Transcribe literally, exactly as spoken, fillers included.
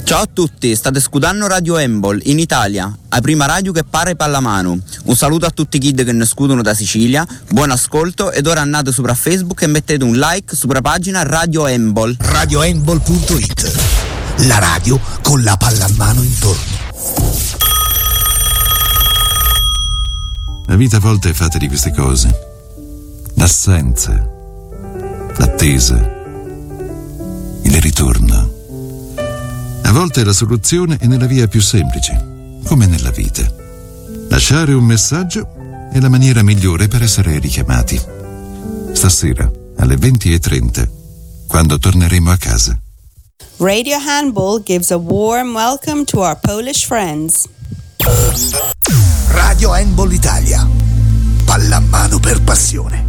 Ciao a tutti, state scudando Radio Handball in Italia, la prima radio che pare pallamano. Un saluto a tutti i kid che ne scudono da Sicilia, buon ascolto ed ora andate sopra Facebook e mettete un like sopra pagina Radio Handball. radio handball punto it, la radio con la pallamano intorno. La vita a volte è fatta di queste cose. L'assenza, l'attesa, il ritorno. A volte la soluzione è nella via più semplice, come nella vita. Lasciare un messaggio è la maniera migliore per essere richiamati. Stasera, alle venti e trenta, quando torneremo a casa. Radio Handball gives a warm welcome to our Polish friends. Radio Handball Italia. Pallamano per passione.